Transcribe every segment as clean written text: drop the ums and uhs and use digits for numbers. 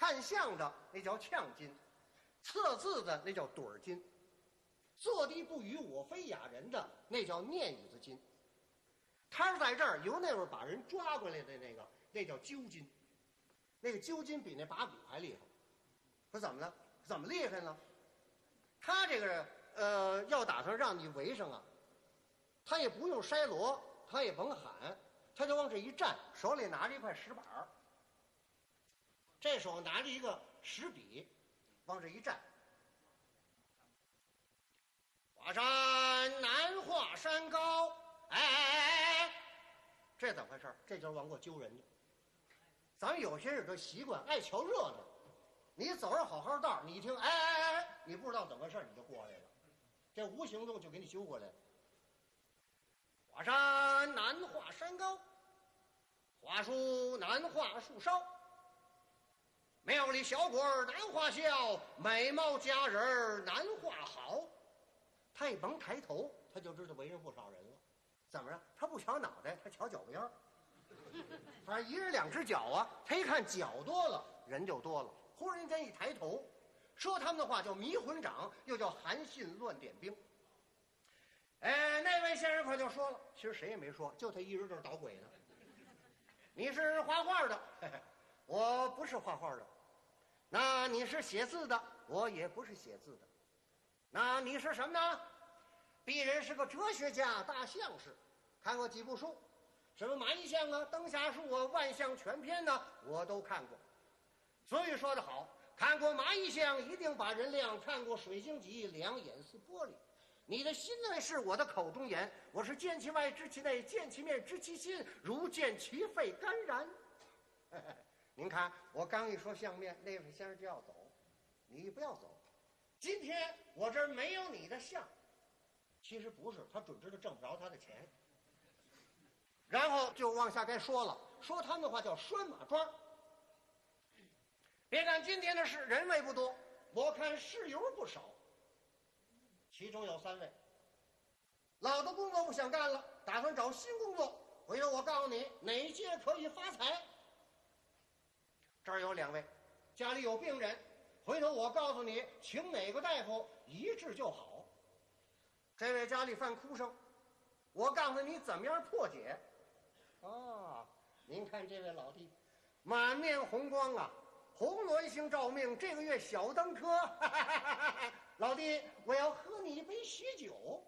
看相的那叫呛金，测字的那叫盹儿金，坐地不语我非哑人的那叫念语子金。他是在这儿由那会儿把人抓过来的那叫揪金，那个揪金比那拔骨还厉害。可怎么了？怎么厉害呢？他这个要打算让你围上啊，他也不用筛锣，他也甭喊，他就往这一站，手里拿着一块石板儿，这手拿着一个石笔，往这一站。华山难华山高，哎，这怎么回事？这就是往过揪人家。咱们有些人的习惯爱瞧热闹，你走着好好道，你一听哎，你不知道怎么回事，你就过来了，这无形中就给你揪过来了。华山难华山高，华树难画树梢，庙里小鬼难画笑，美貌佳人难画好。他一甭抬头，他就知道围上不少人了。怎么着？他不瞧脑袋，他瞧脚边儿。反正一人两只脚啊，他一看脚多了，人就多了。忽然间一抬头，说他们的话叫迷魂掌，又叫韩信乱点兵。那位先生可就说了，其实谁也没说，就他一人这儿捣鬼呢。你是画画的，我不是画画的。那你是写字的，我也不是写字的。那你是什么呢？鄙人是个哲学家、大相士，看过几部书，什么蚂蚁相啊、灯下树啊、万象全篇呢，我都看过。所以说得好，看过蚂蚁相一定把人亮，看过水晶脊两眼似玻璃。你的心内是我的口中言，我是见其外知其内，见其面知其心，如见其肺肝然。您看我刚一说相面，那位先生就要走，你不要走。今天我这儿没有你的相，其实不是，他准知道挣不着他的钱。然后就往下该说了，说他们的话叫拴马桩。别看今天的事人位不多，我看事由不少。其中有3位，老的工作不想干了，打算找新工作。回头我告诉你哪些可以发财。这儿有2位，家里有病人，回头我告诉你请哪个大夫一治就好。这位家里犯哭声，我告诉你怎么样破解。您看这位老弟满面红光啊，红鸾星照命，这个月小登科。老弟，我要喝你一杯喜酒。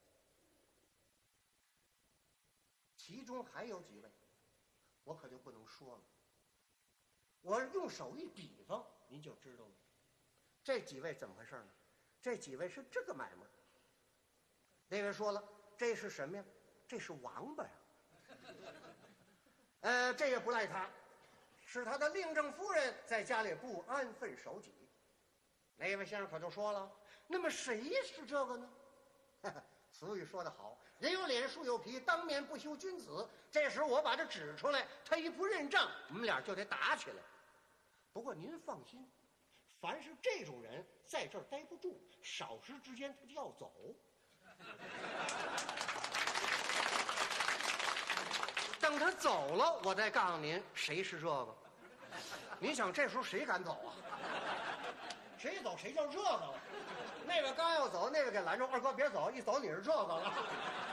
其中还有几位我可就不能说了，我用手一比方您就知道了。这几位怎么回事呢？这几位是这个买卖。那位说了，这是什么呀？这是王八呀。这也不赖他，是他的令正夫人在家里不安分守己。那位先生可就说了，那么谁是这个呢？俗语说得好，人有脸树有皮，当面不修君子。这时我把这指出来，他一不认账，我们俩就得打起来。不过您放心，凡是这种人在这儿待不住，少时之间他就要走。等他走了，我再告诉您谁是这个。您想这时候谁敢走啊？谁走谁叫这个了。那个刚要走，那个给拦住，二哥别走，一走你是这个了。